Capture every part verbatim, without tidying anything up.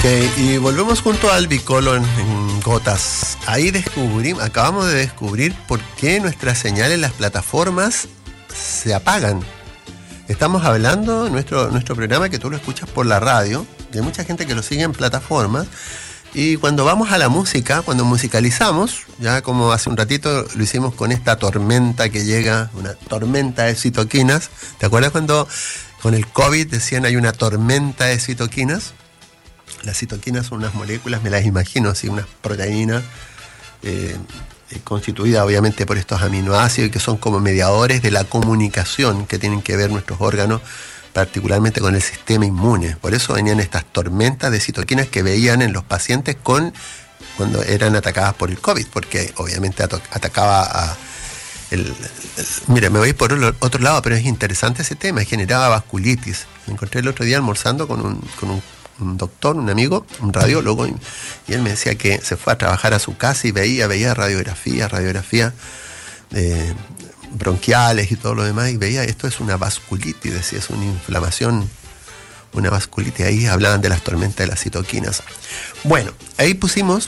Ok, y volvemos junto al Bicolo en, en Gotas. Ahí descubrimos, acabamos de descubrir por qué nuestras señales en las plataformas se apagan. Estamos hablando en nuestro, nuestro programa, que tú lo escuchas por la radio, y hay mucha gente que lo sigue en plataformas, y cuando vamos a la música, cuando musicalizamos, ya como hace un ratito lo hicimos con esta tormenta que llega, una tormenta de citoquinas. ¿Te acuerdas cuando con el COVID decían hay una tormenta de citoquinas? Las citoquinas son unas moléculas, me las imagino así, unas proteínas eh, eh, constituidas obviamente por estos aminoácidos y que son como mediadores de la comunicación que tienen que ver nuestros órganos, particularmente con el sistema inmune. Por eso venían estas tormentas de citoquinas que veían en los pacientes con cuando eran atacadas por el COVID, porque obviamente ato- atacaba a... El, el, mira, me voy por otro lado, pero es interesante ese tema, generaba vasculitis. Me encontré el otro día almorzando con un, con un un doctor, un amigo, un radiólogo, y, y él me decía que se fue a trabajar a su casa y veía, veía radiografía, radiografía eh, bronquiales y todo lo demás, y veía, esto es una vasculitis, decía, es una inflamación, una vasculitis. Ahí hablaban de las tormentas de las citoquinas. Bueno, ahí pusimos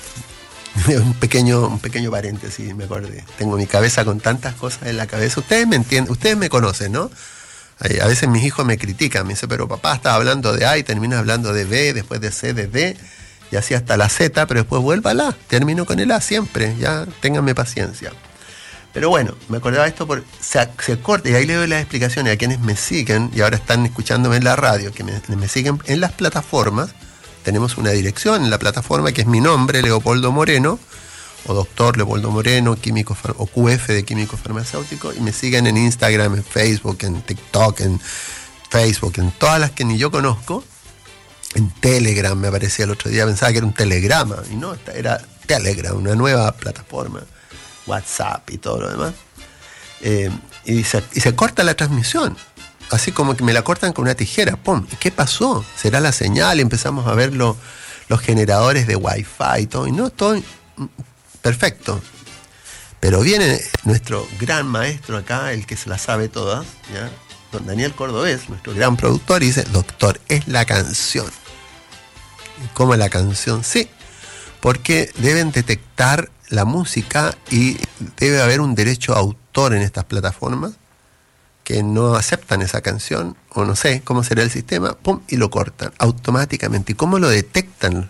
un pequeño, un pequeño paréntesis, me acordé. Tengo mi cabeza con tantas cosas en la cabeza. Ustedes me entienden, ustedes me conocen, ¿no? A veces mis hijos me critican, me dicen, pero papá estaba hablando de A y terminas hablando de B, después de C, de D, y así hasta la Z, pero después vuelva al A, termino con el A siempre, ya ténganme paciencia. Pero bueno, me acordaba esto, por se, se corta, y ahí le doy las explicaciones a quienes me siguen, y ahora están escuchándome en la radio, que me, me siguen en las plataformas. Tenemos una dirección en la plataforma que es mi nombre, Leopoldo Moreno, o doctor Leopoldo Moreno, químico, o Q F de químico farmacéutico, y me siguen en Instagram, en Facebook, en TikTok, en Facebook, en todas las que ni yo conozco. En Telegram me aparecía el otro día, pensaba que era un telegrama, y no, era Telegram, una nueva plataforma, WhatsApp y todo lo demás. Eh, y, se, y se corta la transmisión, así como que me la cortan con una tijera, ¡pum! ¿Y qué pasó? ¿Será la señal? Y empezamos a ver lo, los generadores de Wi-Fi y todo, y no, todo... perfecto. Pero viene nuestro gran maestro acá, el que se la sabe todas, ¿ya? Don Daniel Cordobés, nuestro gran productor, y dice, doctor, es la canción. ¿Cómo es la canción? Sí, porque deben detectar la música y debe haber un derecho a autor en estas plataformas que no aceptan esa canción, o no sé cómo será el sistema, pum, y lo cortan automáticamente. ¿Y cómo lo detectan?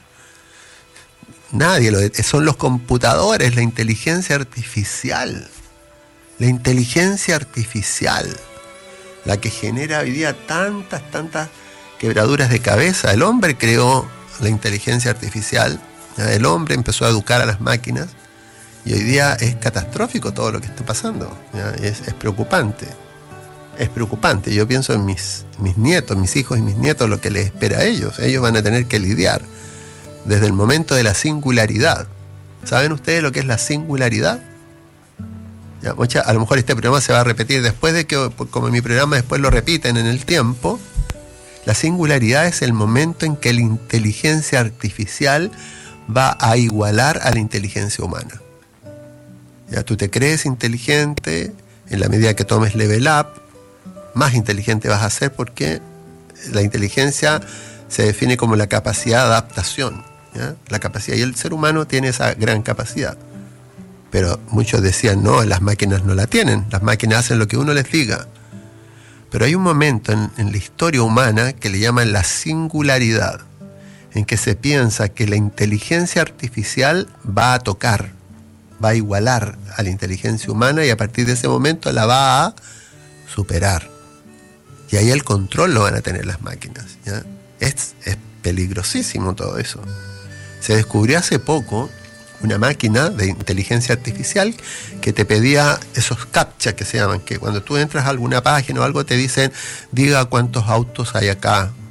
Nadie lo de, son los computadores, la inteligencia artificial. La inteligencia artificial, la que genera hoy día tantas, tantas quebraduras de cabeza. El hombre creó la inteligencia artificial, ¿ya? El hombre empezó a educar a las máquinas, y hoy día es catastrófico todo lo que está pasando, ¿ya? Es, es preocupante. Es preocupante. Yo pienso en mis, mis nietos, mis hijos y mis nietos, lo que les espera a ellos. Ellos van a tener que lidiar desde el momento de la singularidad. ¿Saben ustedes lo que es la singularidad? Ya, mucha, a lo mejor este programa se va a repetir después de que, como mi programa después lo repiten en el tiempo. La singularidad es el momento en que la inteligencia artificial va a igualar a la inteligencia humana. Ya, tú te crees inteligente, en la medida que tomes level up, más inteligente vas a ser, porque la inteligencia se define como la capacidad de adaptación, ¿ya? La capacidad, y el ser humano tiene esa gran capacidad. Pero muchos decían, no, las máquinas no la tienen, las máquinas hacen lo que uno les diga. Pero hay un momento en, en la historia humana que le llaman la singularidad, en que se piensa que la inteligencia artificial va a tocar, va a igualar a la inteligencia humana, y a partir de ese momento la va a superar. Y ahí el control lo van a tener las máquinas, ¿ya? Es, es peligrosísimo todo eso. Se descubrió hace poco una máquina de inteligencia artificial que te pedía esos captcha que se llaman, que cuando tú entras a alguna página o algo te dicen, diga cuántos autos hay acá,